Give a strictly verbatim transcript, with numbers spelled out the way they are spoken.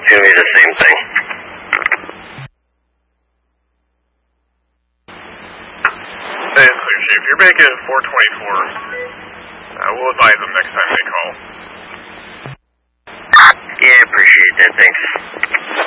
It's going to be the same thing. Hey, it's Clear Chief. You're making four twenty-four. Uh, we'll advise them next time.